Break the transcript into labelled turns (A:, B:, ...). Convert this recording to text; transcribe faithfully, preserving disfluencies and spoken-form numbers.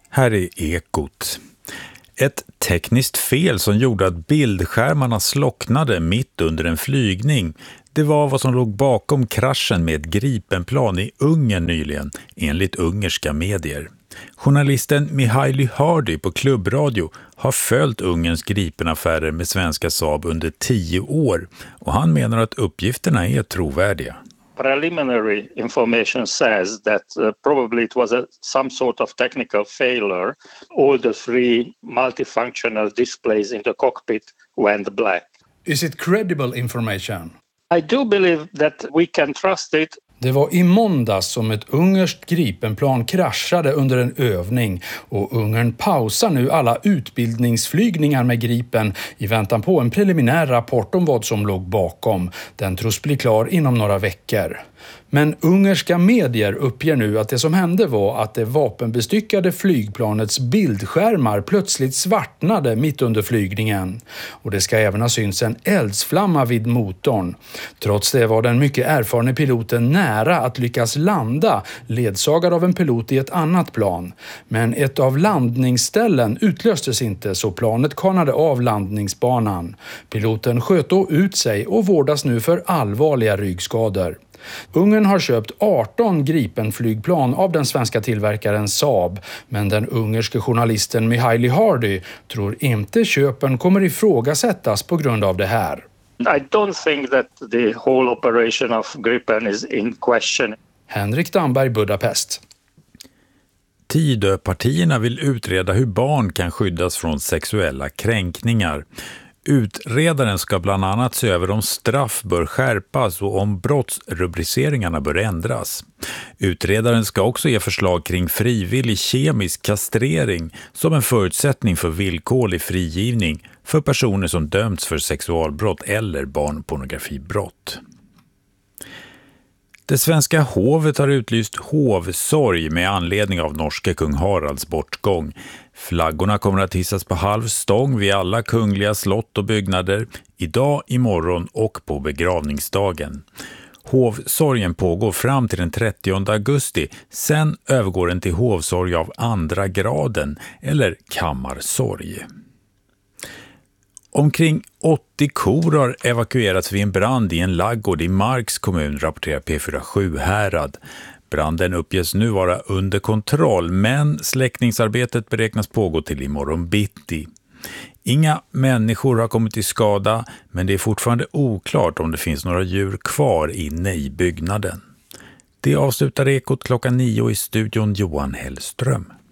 A: Här är Ekot. Ett tekniskt fel som gjorde att bildskärmarna slocknade mitt under en flygning. Det var vad som låg bakom kraschen med ett Gripenplan i Ungern nyligen, enligt ungerska medier. Journalisten Mihaly Hardy på klubbradio har följt Ungerns Gripenaffärer med svenska Saab under tio år och han menar att uppgifterna är trovärdiga.
B: Preliminary information says that uh, probably it was a, some sort of technical failure. All the three multifunctional displays in the cockpit went black.
C: Is it credible information?
B: I do believe that we can trust it.
C: Det var i måndags som ett ungerskt Gripenplan kraschade under en övning och Ungern pausar nu alla utbildningsflygningar med Gripen i väntan på en preliminär rapport om vad som låg bakom. Den tros bli klar inom några veckor. Men ungerska medier uppger nu att det som hände var att det vapenbestyckade flygplanets bildskärmar plötsligt svartnade mitt under flygningen. Och det ska även ha synts en eldsflamma vid motorn. Trots det var den mycket erfarne piloten nära att lyckas landa, ledsagad av en pilot i ett annat plan. Men ett av landningsställen utlöstes inte så planet kanade av landningsbanan. Piloten sköt då ut sig och vårdas nu för allvarliga ryggskador. Ungern har köpt arton Gripenflygplan av den svenska tillverkaren Saab, men den ungerske journalisten Mihaly Hardy tror inte köpen kommer ifrågasättas på grund av det här.
B: I don't think that the whole operation of Gripen is in question.
C: Henrik Damberg, Budapest.
A: Tidöpartierna vill utreda hur barn kan skyddas från sexuella kränkningar. Utredaren ska bland annat se över om straff bör skärpas och om brottsrubriceringarna bör ändras. Utredaren ska också ge förslag kring frivillig kemisk kastrering som en förutsättning för villkorlig frigivning för personer som dömts för sexualbrott eller barnpornografibrott. Det svenska hovet har utlyst hovsorg med anledning av norske kung Haralds bortgång. Flaggorna kommer att hissas på halv stång vid alla kungliga slott och byggnader idag, imorgon och på begravningsdagen. Hovsorgen pågår fram till den trettionde augusti, sen övergår den till hovsorg av andra graden eller kammarsorg. Omkring åttio kor har evakuerats vid en brand i en laggård i Marks kommun, rapporterar P fyra Sjuhärad. Branden uppges nu vara under kontroll, men släckningsarbetet beräknas pågå till imorgon bitti. Inga människor har kommit till skada, men det är fortfarande oklart om det finns några djur kvar inne i byggnaden. Det avslutar Ekot klockan nio i studion Johan Hellström.